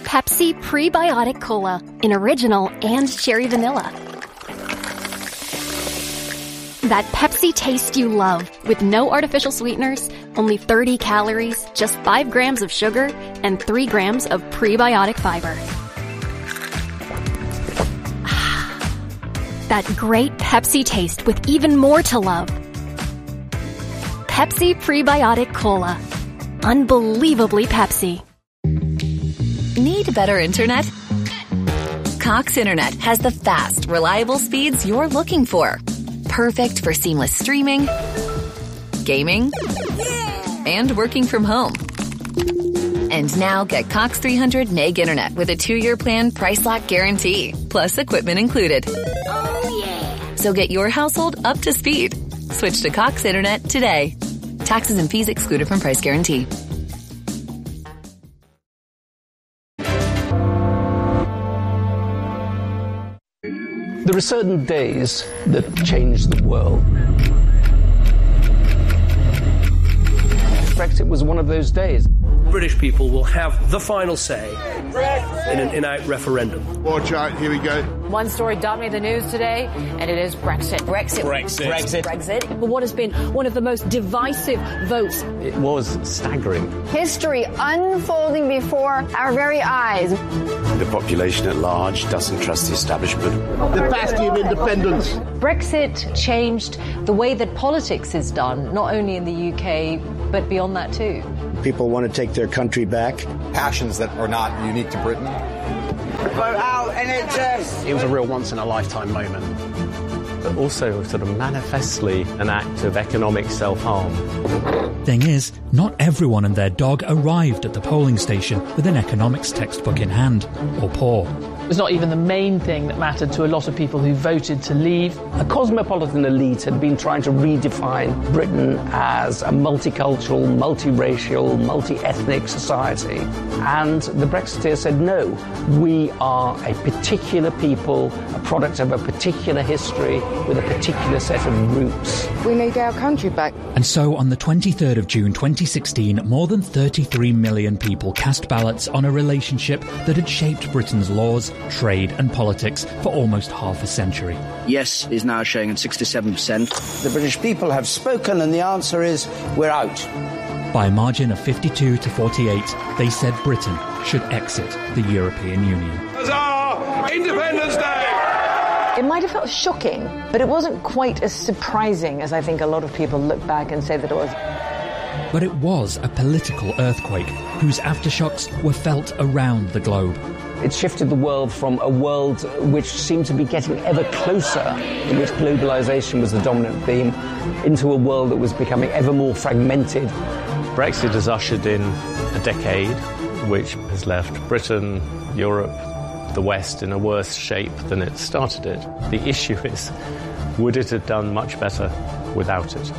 Pepsi Prebiotic Cola in original and cherry vanilla. That Pepsi taste you love, with no artificial sweeteners, only 30 calories, just 5 grams of sugar, and 3 grams of prebiotic fiber. That great Pepsi taste with even more to love. Pepsi Prebiotic Cola. Unbelievably Pepsi. Need better internet? Cox Internet has the fast, reliable speeds you're looking for. Perfect for seamless streaming, gaming, and working from home. And now get Cox 300 meg internet with a 2-year plan price lock guarantee, plus equipment included. Oh, yeah. So get your household up to speed. Switch to Cox Internet today. Taxes and fees excluded from price guarantee. There are certain days that change the world. Brexit was one of those days. British people will have the final say in an in-out referendum. Watch out, here we go. One story dominated the news today, and it is Brexit. Brexit. But what has been one of the most divisive votes? It was staggering. History unfolding before our very eyes. The population at large doesn't trust the establishment. The bastion of independence. Brexit changed the way that politics is done, not only in the UK, but beyond that too. People want to take their country back. Passions that are not unique to Britain. Vote out NHS! It was a real once-in-a-lifetime moment, but also sort of manifestly an act of economic self-harm. Thing is, not everyone and their dog arrived at the polling station with an economics textbook in hand, or poor. It was not even the main thing that mattered to a lot of people who voted to leave. A cosmopolitan elite had been trying to redefine Britain as a multicultural, multiracial, multi-ethnic society. And the Brexiteers said, no, we are a particular people, a product of a particular history, with a particular set of roots. We need our country back. And so on the 23rd of June 2016, more than 33 million people cast ballots on a relationship that had shaped Britain's laws, trade and politics for almost half a century. Yes is now showing at 67%. The British people have spoken, and the answer is we're out. By a margin of 52 to 48, they said Britain should exit the European Union. Huzzah! Independence Day! It might have felt shocking, but it wasn't quite as surprising as I think a lot of people look back and say that it was. But it was a political earthquake whose aftershocks were felt around the globe. It shifted the world from a world which seemed to be getting ever closer, in which globalization was the dominant theme, into a world that was becoming ever more fragmented. Brexit has ushered in a decade which has left Britain, Europe, the West in a worse shape than it started it. The issue is, would it have done much better without it?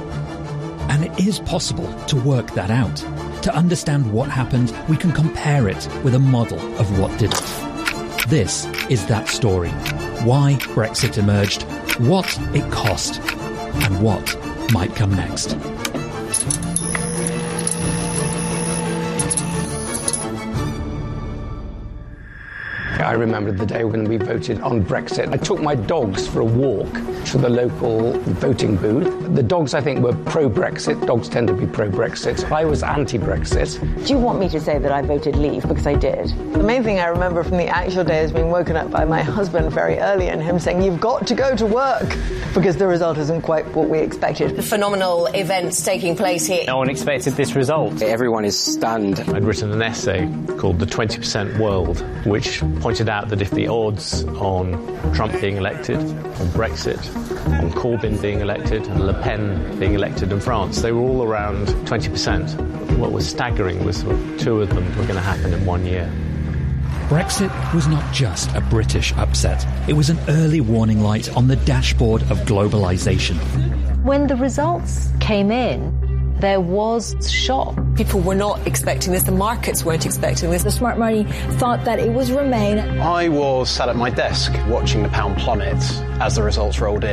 And it is possible to work that out. To understand what happened, we can compare it with a model of what didn't. This is that story. Why Brexit emerged, what it cost, and what might come next. I remember the day when we voted on Brexit. I took my dogs for a walk to the local voting booth. The dogs, I think, were pro-Brexit. Dogs tend to be pro-Brexit. I was anti-Brexit. Do you want me to say that I voted leave? Because I did. The main thing I remember from the actual day is being woken up by my husband very early and him saying, you've got to go to work, because the result isn't quite what we expected. The phenomenal events taking place here. No one expected this result. Everyone is stunned. I'd written an essay called The 20% World, which pointed out that if the odds on Trump being elected, on Brexit, on Corbyn being elected, and Le Pen being elected in France, they were all around 20%. What was staggering was two of them were going to happen in 1 year. Brexit was not just a British upset. It was an early warning light on the dashboard of globalization. When the results came in, there was shock. People were not expecting this. The markets weren't expecting this. The smart money thought that it was Remain. I was sat at my desk watching the pound plummet as the results rolled in.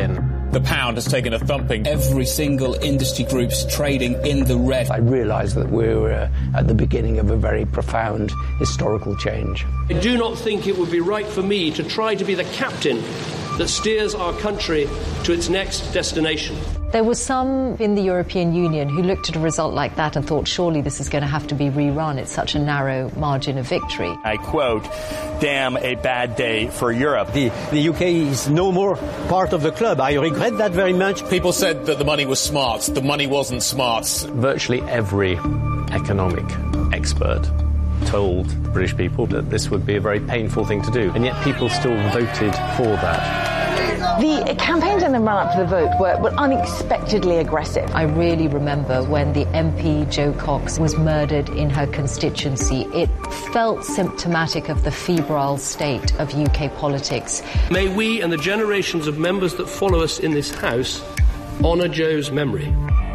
The pound has taken a thumping. Every single industry group's trading in the red. I realised that we were at the beginning of a very profound historical change. I do not think it would be right for me to try to be the captain that steers our country to its next destination. There were some in the European Union who looked at a result like that and thought, surely this is going to have to be rerun. It's such a narrow margin of victory. I quote, "Damn a bad day for Europe." The UK is no more part of the club. I regret that very much. People said that the money was smart. The money wasn't smart. Virtually every economic expert told British people that this would be a very painful thing to do, and yet people still voted for that. The campaigns in the run-up to the vote were unexpectedly aggressive. I really remember when the MP, Jo Cox, was murdered in her constituency. It felt symptomatic of the febrile state of UK politics. May we and the generations of members that follow us in this House honour Jo's memory.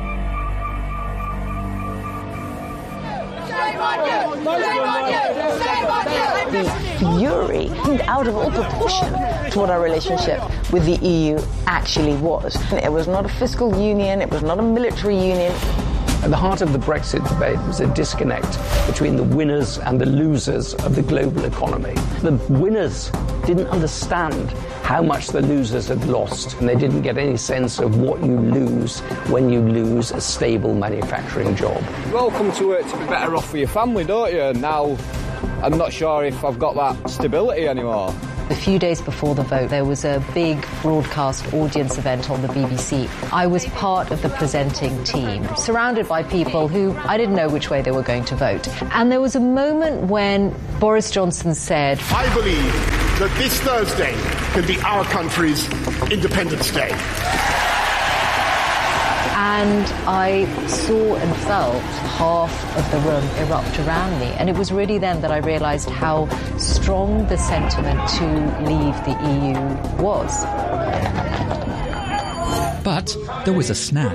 The fury seemed out of all proportion to what our relationship with the EU actually was. It was not a fiscal union, it was not a military union. At the heart of the Brexit debate was a disconnect between the winners and the losers of the global economy. The winners didn't understand how much the losers had lost, and they didn't get any sense of what you lose when you lose a stable manufacturing job. You all come to work to be better off for your family, don't you? And now I'm not sure if I've got that stability anymore. A few days before the vote, there was a big broadcast audience event on the BBC. I was part of the presenting team, surrounded by people who I didn't know which way they were going to vote. And there was a moment when Boris Johnson said, "I believe that this Thursday can be our country's Independence Day." And I saw and felt half of the room erupt around me. And it was really then that I realised how strong the sentiment to leave the EU was. But there was a snag.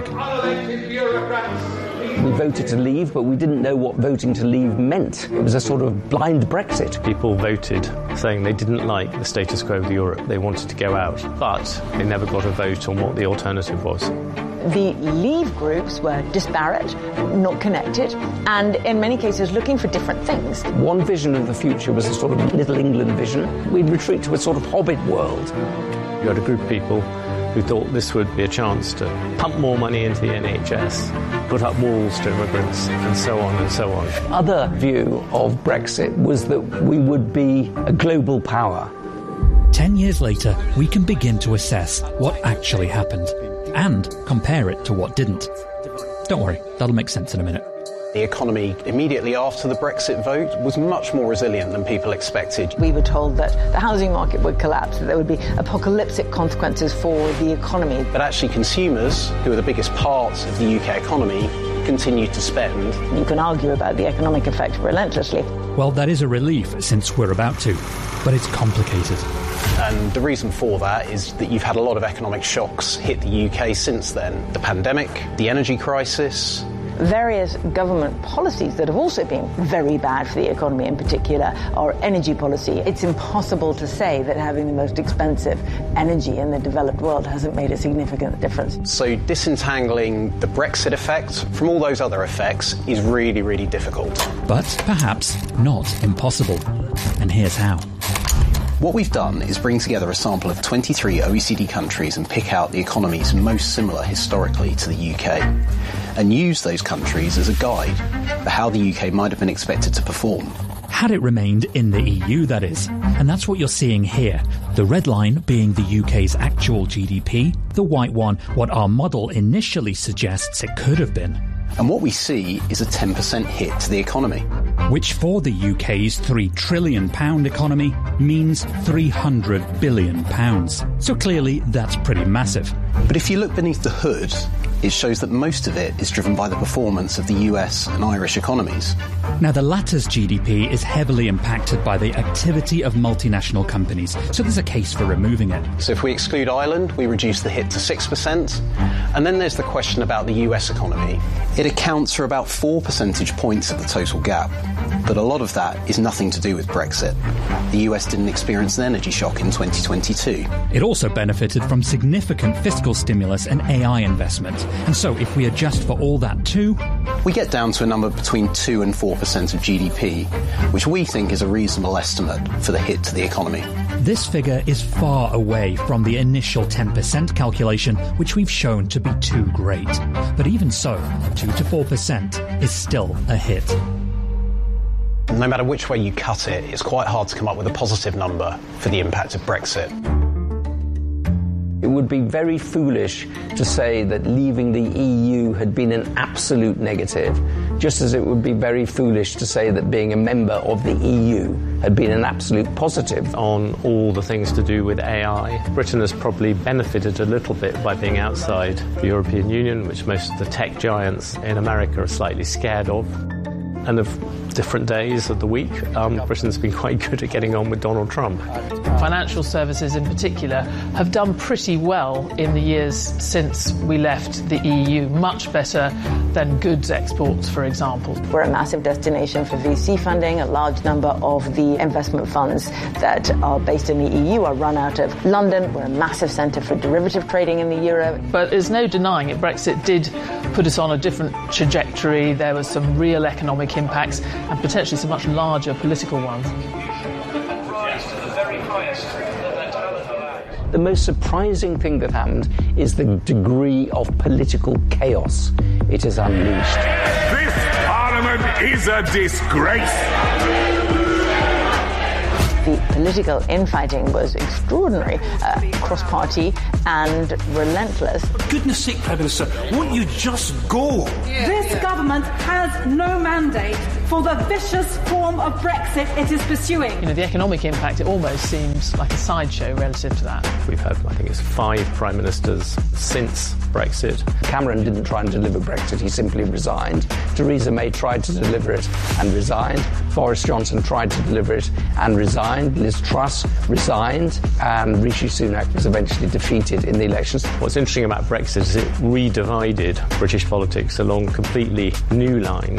We voted to leave, but we didn't know what voting to leave meant. It was a sort of blind Brexit. People voted saying they didn't like the status quo of Europe. They wanted to go out, but they never got a vote on what the alternative was. The Leave groups were disparate, not connected, and in many cases looking for different things. One vision of the future was a sort of Little England vision. We'd retreat to a sort of Hobbit world. You had a group of people who thought this would be a chance to pump more money into the NHS, put up walls to immigrants, and so on and so on. Other view of Brexit was that we would be a global power. 10 years later, we can begin to assess what actually happened and compare it to what didn't. Don't worry, that'll make sense in a minute. The economy immediately after the Brexit vote was much more resilient than people expected. We were told that the housing market would collapse, that there would be apocalyptic consequences for the economy. But actually consumers, who are the biggest part of the UK economy, continued to spend. You can argue about the economic effect relentlessly. Well, that is a relief since we're about to, but it's complicated. And the reason for that is that you've had a lot of economic shocks hit the UK since then. The pandemic, the energy crisis. Various government policies that have also been very bad for the economy, in particular our energy policy. It's impossible to say that having the most expensive energy in the developed world hasn't made a significant difference. So disentangling the Brexit effect from all those other effects is really, really difficult. But perhaps not impossible. And here's how. What we've done is bring together a sample of 23 OECD countries and pick out the economies most similar historically to the UK, and use those countries as a guide for how the UK might have been expected to perform. Had it remained in the EU, that is. And that's what you're seeing here. The red line being the UK's actual GDP, the white one what our model initially suggests it could have been. And what we see is a 10% hit to the economy. Which for the UK's £3 trillion economy means £300 billion. So clearly that's pretty massive. But if you look beneath the hood, it shows that most of it is driven by the performance of the US and Irish economies. Now, the latter's GDP is heavily impacted by the activity of multinational companies, so there's a case for removing it. So if we exclude Ireland, we reduce the hit to 6%. And then there's the question about the US economy. It accounts for about 4 percentage points of the total gap. But a lot of that is nothing to do with Brexit. The US didn't experience an energy shock in 2022. It also benefited from significant fiscal stimulus and AI investment. And so if we adjust for all that too, we get down to a number between 2 and 4% of GDP, which we think is a reasonable estimate for the hit to the economy. This figure is far away from the initial 10% calculation, which we've shown to be too great. But even so, 2 to 4% is still a hit. No matter which way you cut it, it's quite hard to come up with a positive number for the impact of Brexit. It would be very foolish to say that leaving the EU had been an absolute negative, just as it would be very foolish to say that being a member of the EU had been an absolute positive. On all the things to do with AI, Britain has probably benefited a little bit by being outside the European Union, which most of the tech giants in America are slightly scared of. And of different days of the week, Britain's been quite good at getting on with Donald Trump. Financial services in particular have done pretty well in the years since we left the EU, much better than goods exports, for example. We're a massive destination for VC funding. A large number of the investment funds that are based in the EU are run out of London. We're a massive centre for derivative trading in the euro. But there's no denying it. Brexit did put us on a different trajectory. There was some real economic impacts and potentially some much larger political ones. The most surprising thing that happened is the degree of political chaos it has unleashed. This Parliament is a disgrace. The political infighting was extraordinary, cross-party and relentless. For goodness sake, Prime Minister, won't you just go? This government has no mandate for the vicious form of Brexit it is pursuing. You know, the economic impact, it almost seems like a sideshow relative to that. We've had, I think it's 5 prime ministers since Brexit. Cameron didn't try and deliver Brexit, he simply resigned. Theresa May tried to deliver it and resigned. Boris Johnson tried to deliver it and resigned. Liz Truss resigned, and Rishi Sunak was eventually defeated in the elections. What's interesting about Brexit is it redivided British politics along completely new lines.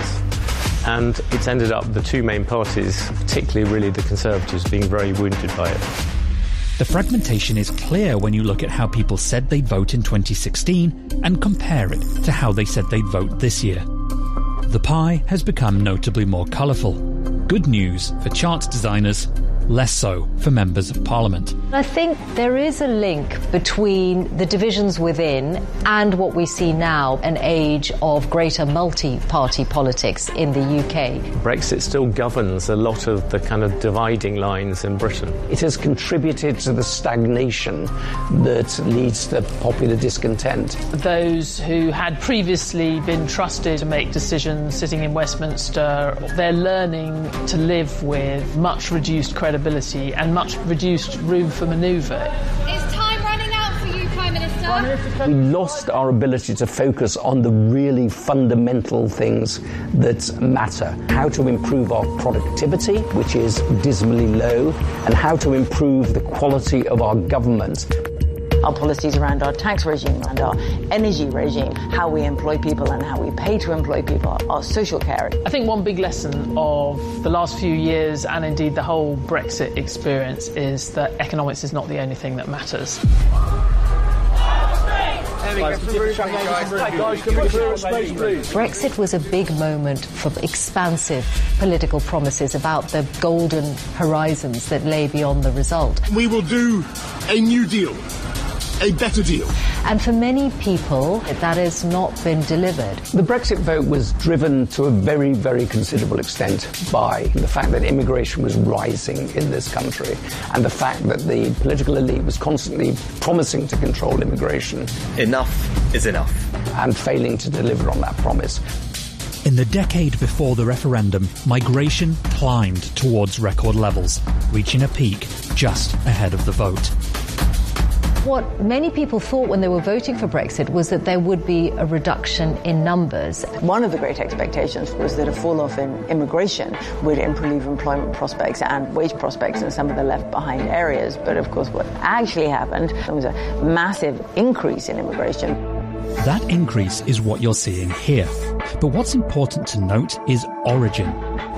And it's ended up the two main parties, particularly really the Conservatives, being very wounded by it. The fragmentation is clear when you look at how people said they'd vote in 2016 and compare it to how they said they'd vote this year. The pie has become notably more colourful. Good news for charts designers, less so for members of Parliament. I think there is a link between the divisions within and what we see now, an age of greater multi-party politics in the UK. Brexit still governs a lot of the kind of dividing lines in Britain. It has contributed to the stagnation that leads to popular discontent. Those who had previously been trusted to make decisions sitting in Westminster, they're learning to live with much reduced credibility and much reduced room for manoeuvre. Is time running out for you, Prime Minister? We lost our ability to focus on the really fundamental things that matter. How to improve our productivity, which is dismally low, and how to improve the quality of our government. Our policies around our tax regime, around our energy regime, how we employ people and how we pay to employ people, our social care. I think one big lesson of the last few years and indeed the whole Brexit experience is that economics is not the only thing that matters. Brexit was a big moment for expansive political promises about the golden horizons that lay beyond the result. We will do a new deal. A better deal. And for many people, that has not been delivered. The Brexit vote was driven to a very, very considerable extent by the fact that immigration was rising in this country and the fact that the political elite was constantly promising to control immigration. Enough is enough. And failing to deliver on that promise. In the decade before the referendum, migration climbed towards record levels, reaching a peak just ahead of the vote. What many people thought when they were voting for Brexit was that there would be a reduction in numbers. One of the great expectations was that a fall-off in immigration would improve employment prospects and wage prospects in some of the left-behind areas. But of course, what actually happened was a massive increase in immigration. That increase is what you're seeing here. But what's important to note is origin.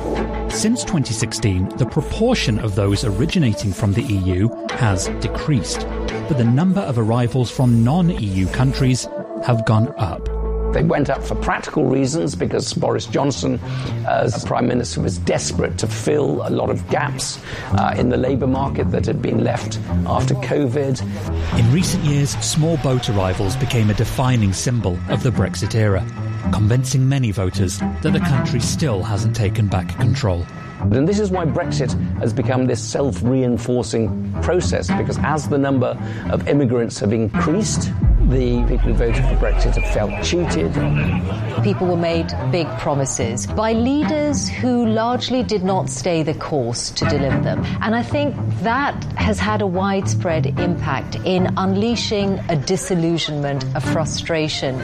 Since 2016, the proportion of those originating from the EU has decreased, but the number of arrivals from non-EU countries have gone up. They went up for practical reasons because Boris Johnson, as Prime Minister, was desperate to fill a lot of gaps in the labour market that had been left after COVID. In recent years, small boat arrivals became a defining symbol of the Brexit era, convincing many voters that the country still hasn't taken back control. And this is why Brexit has become this self-reinforcing process, because as the number of immigrants have increased, the people who voted for Brexit have felt cheated. People were made big promises by leaders who largely did not stay the course to deliver them. And I think that has had a widespread impact in unleashing a disillusionment, a frustration.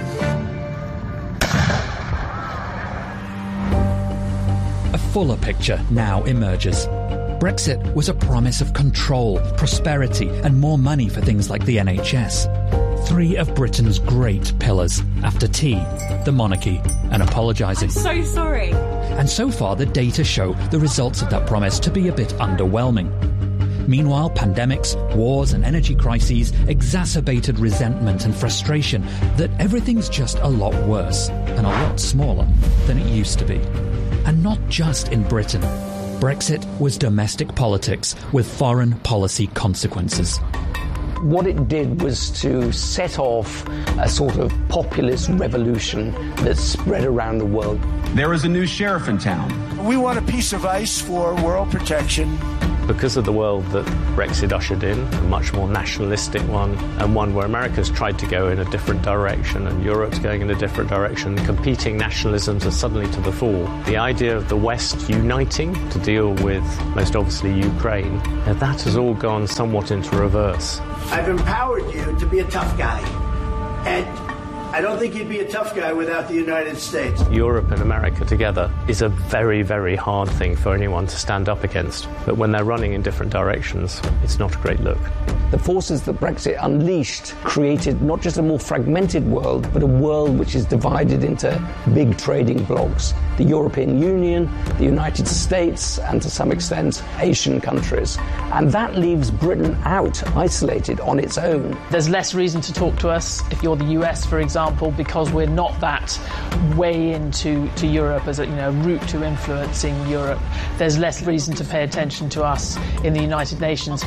A fuller picture now emerges. Brexit was a promise of control, prosperity, and more money for things like the NHS. Three of Britain's great pillars, after tea, the monarchy, and apologising. I'm so sorry. And so far, the data show the results of that promise to be a bit underwhelming. Meanwhile, pandemics, wars, and energy crises exacerbated resentment and frustration that everything's just a lot worse and a lot smaller than it used to be. And not just in Britain. Brexit was domestic politics with foreign policy consequences. What it did was to set off a sort of populist revolution that spread around the world. There is a new sheriff in town. We want a piece of ice for world protection. Because of the world that Brexit ushered in, a much more nationalistic one, and one where America's tried to go in a different direction and Europe's going in a different direction, competing nationalisms are suddenly to the fore. The idea of the West uniting to deal with, most obviously, Ukraine, that has all gone somewhat into reverse. I've empowered you to be a tough guy. And I don't think you'd be a tough guy without the United States. Europe and America together is a very, very hard thing for anyone to stand up against. But when they're running in different directions, it's not a great look. The forces that Brexit unleashed created not just a more fragmented world, but a world which is divided into big trading blocs. The European Union, the United States, and to some extent, Asian countries. And that leaves Britain out, isolated on its own. There's less reason to talk to us if you're the US, for example, because we're not that way into Europe as a route to influencing Europe. There's less reason to pay attention to us in the United Nations.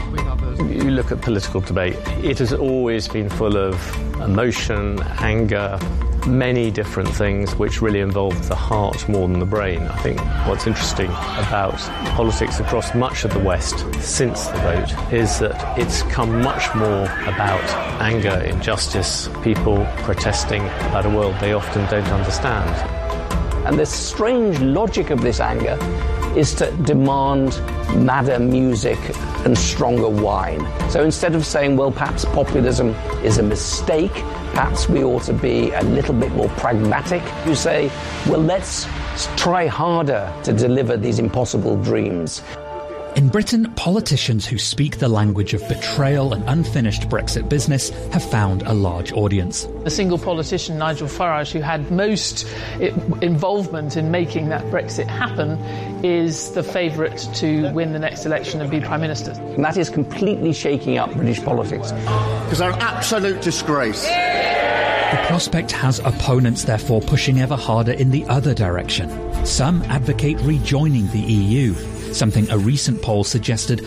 You look at political debate, it has always been full of emotion, anger, many different things which really involve the heart more than the brain. I think what's interesting about politics across much of the West since the vote is that it's come much more about anger, injustice, people protesting about a world they often don't understand. And the strange logic of this anger is to demand madder music and stronger wine. So instead of saying, well, perhaps populism is a mistake, perhaps we ought to be a little bit more pragmatic, you say, well, let's try harder to deliver these impossible dreams. In Britain, politicians who speak the language of betrayal and unfinished Brexit business have found a large audience. The single politician, Nigel Farage, who had most involvement in making that Brexit happen, is the favourite to win the next election and be Prime Minister. And that is completely shaking up British politics. Because they're an absolute disgrace. The prospect has opponents, therefore, pushing ever harder in the other direction. Some advocate rejoining the EU, something a recent poll suggested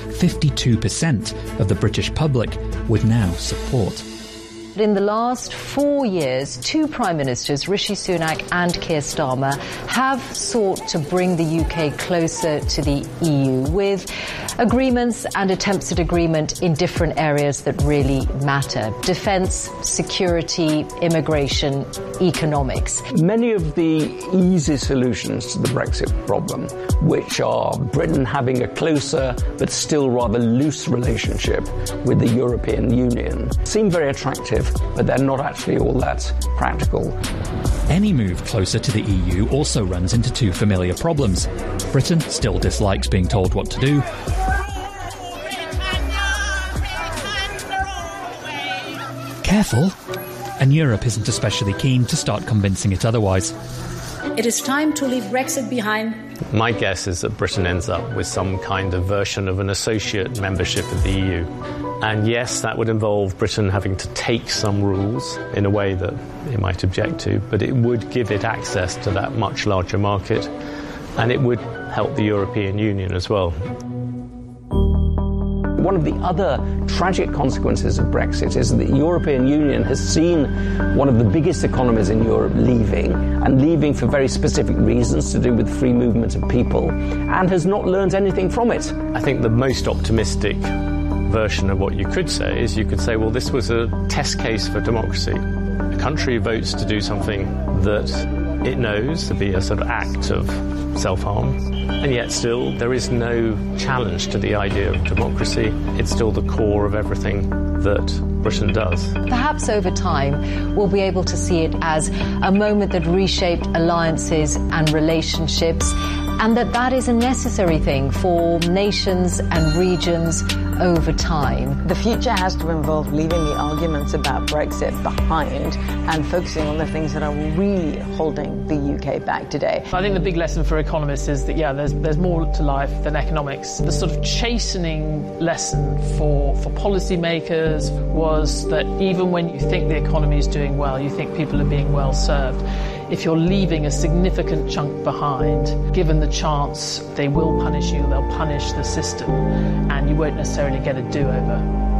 52% of the British public would now support. In the last 4 years, two Prime Ministers, Rishi Sunak and Keir Starmer, have sought to bring the UK closer to the EU with agreements and attempts at agreement in different areas that really matter. Defence, security, immigration, economics. Many of the easy solutions to the Brexit problem, which are Britain having a closer but still rather loose relationship with the European Union, seem very attractive, but they're not actually all that practical. Any move closer to the EU also runs into two familiar problems. Britain still dislikes being told what to do, careful, and Europe isn't especially keen to start convincing it otherwise. It is time to leave Brexit behind My guess is that Britain ends up with some kind of version of an associate membership of the EU. And yes, that would involve Britain having to take some rules in a way that it might object to, but it would give it access to that much larger market, and it would help the European Union as well. One of the other tragic consequences of Brexit is that the European Union has seen one of the biggest economies in Europe leaving, and leaving for very specific reasons to do with free movement of people, and has not learned anything from it. I think the most optimistic version of what you could say is you could say, well, this was a test case for democracy. A country votes to do something that it knows to be a sort of act of self-harm, and yet still there is no challenge to the idea of democracy. It's still the core of everything that Britain does. Perhaps over time we'll be able to see it as a moment that reshaped alliances and relationships, and that is a necessary thing for nations and regions over time. The future has to involve leaving the arguments about Brexit behind and focusing on the things that are really holding the UK back today. I think the big lesson for economists is that, there's more to life than economics. The sort of chastening lesson for policymakers was that even when you think the economy is doing well, you think people are being well served, if you're leaving a significant chunk behind, given the chance they will punish you, they'll punish the system, and you won't necessarily get a do-over.